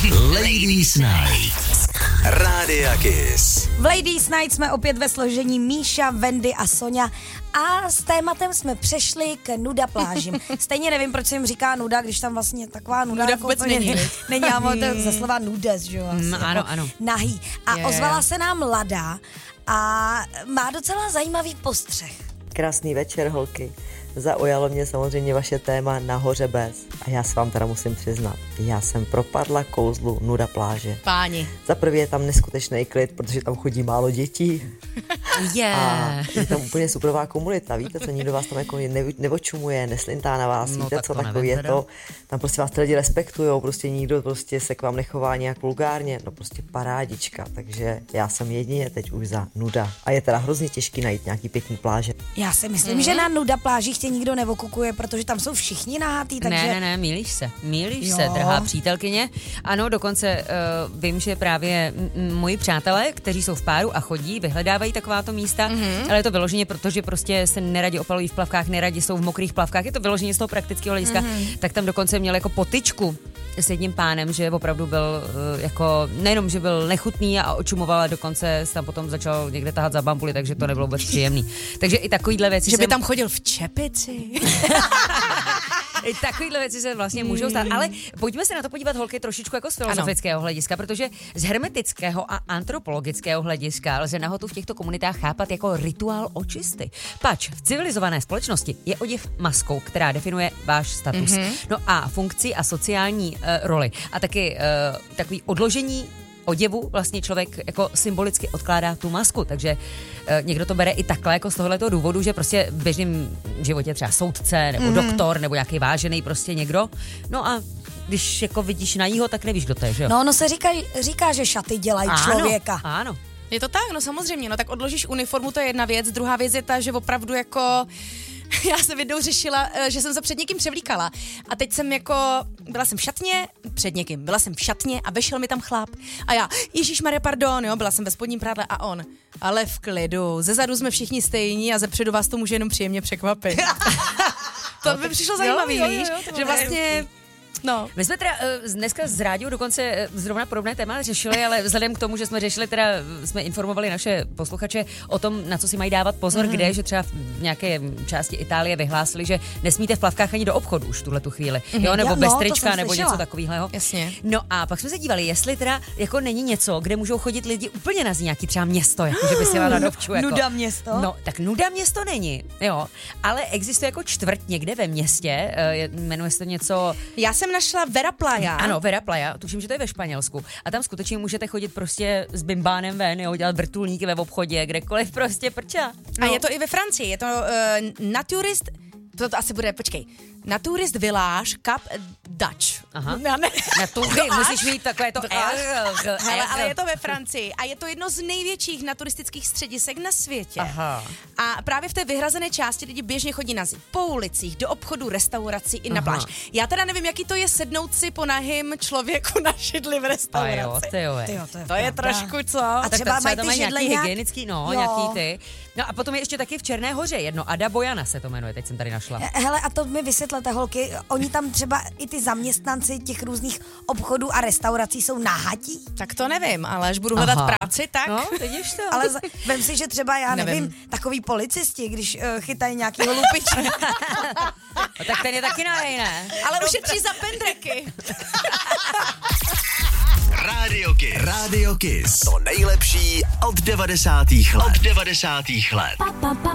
Ladies Night. Rádia Kiss. V Ladies Night jsme opět ve složení Míša, Wendy a Sonja a s tématem jsme přešli k nuda plážím. Stejně nevím, proč se jim říká nuda, když tam vlastně taková nuda jako vůbec není, ale to ze slova nudes, že jo? Ano. Nahý. A ozvala se nám Lada a má docela zajímavý postřeh. Krásný večer, holky. Zaujalo mě samozřejmě vaše téma nahoře bez. A já se vám teda musím přiznat, já jsem propadla kouzlu nuda pláže. Páni. Za prvé je tam neskutečný klid, protože tam chodí málo dětí. A je tam úplně superová komunita, víte co, nikdo vás tam jako neočumuje, neslintá na vás, víte co, takový je to. Tam prostě vás ty lidi respektujou, prostě nikdo prostě se k vám nechová nějak vulgárně, no prostě parádička, takže já jsem jedině teď už za nuda. A je teda hrozně těžký najít nějaký pěkný pláže. Já si myslím, že na nuda plážích tě nikdo nevokukuje, protože tam jsou všichni nahatý, takže... Ne, mýlíš se, drahá přítelkyně. Ano, dokonce vím, že právě moji přátelé, kteří jsou v páru a chodí, vyhledávají takováto místa, ale je to vyloženě, protože prostě se neradi opalují v plavkách, neradi jsou v mokrých plavkách, je to vyloženě z toho praktického hlediska, tak tam dokonce měl jako potyčku s jedním pánem, že opravdu byl jako, nejenom, že byl nechutný a očumoval, a dokonce se tam potom začal někde tahat za bambuly, takže to nebylo vůbec příjemný. Takže i takovýhle věci že by tam chodil v čepici. I takovýhle věci se vlastně můžou stát, ale pojďme se na to podívat, holky, trošičku jako z filozofického hlediska, protože z hermetického a antropologického hlediska lze nahotu v těchto komunitách chápat jako rituál očisty. Pač v civilizované společnosti je oděv maskou, která definuje váš status. No a funkci a sociální roli a taky takový odložení oděvu vlastně člověk jako symbolicky odkládá tu masku, takže někdo to bere i takhle jako z tohoto důvodu, že prostě v běžném životě třeba soudce nebo doktor nebo nějaký vážený prostě někdo, no a když jako vidíš na jího, tak nevíš, kdo to je, že jo? No, se říká, že šaty dělají člověka. Ano. Je to tak, no samozřejmě, no tak odložíš uniformu, to je jedna věc, druhá věc je ta, že opravdu jako... Já jsem jednou řešila, že jsem se před někým převlíkala a teď jsem jako, byla jsem v šatně a vešel mi tam chlap a já, ježišmarja, pardon, jo, byla jsem ve spodním prádle a on, ale v klidu, zezadu jsme všichni stejní a zepředu vás to může jenom příjemně překvapit. To by přišlo zajímavý, víš, že vlastně... No. My jsme teda dneska z rádiu dokonce zrovna podobné téma řešili, ale vzhledem k tomu, že jsme řešili, teda jsme informovali naše posluchače o tom, na co si mají dávat pozor, kde, že třeba v nějaké části Itálie vyhlásili, že nesmíte v plavkách ani do obchodu už tuhle tu chvíli, jo, nebo bez trička, nebo něco takového. Jasně. No a pak jsme se dívali, jestli teda jako není něco, kde můžou chodit lidi úplně na nějaký třeba město, jako že by si na dovču, jako. Nuda město? No, tak nuda město není, jo, ale existuje jako čtvrť někde ve městě, jmenuje se to něco. Já jsem našla Vera Playa. Ano, Vera Playa, tuším, že to je ve Španělsku. A tam skutečně můžete chodit prostě s bimbánem ven, jo, dělat vrtulníky ve obchodě, kdekoliv prostě prča. No. A je to i ve Francii, je to Naturist, to asi bude, počkej, Naturist Village Cap Dutch. Aha. Musíš mít takové to Hele, ale je to ve Francii a je to jedno z největších naturistických středisek na světě. Aha. A právě v té vyhrazené části lidi běžně chodí po ulicích, do obchodu, restaurací i na pláž. Já teda nevím, jaký to je sednout si po nahým člověku na židli v restauraci. To je trošku co? A třeba mají ty židle nějaký hygienický, nějaký ty. No a potom je ještě taky v Černé Hoře jedno, Ada Bojana se to jmenuje, teď jsem tady našla. Hele, a to mi vysvětlete, holky, oni tam třeba i ty zaměstnanci těch různých obchodů a restaurací jsou nahatí? Tak to nevím, ale až budu hledat práci, tak... No, vidíš to. Ale vem si, že třeba, já nevím, takový policisti, když chytají nějakýho lupiče. No, tak ten je taky nahej, ne? Ale ušetří za pendreky. Radio Kiss. To nejlepší od 90. let.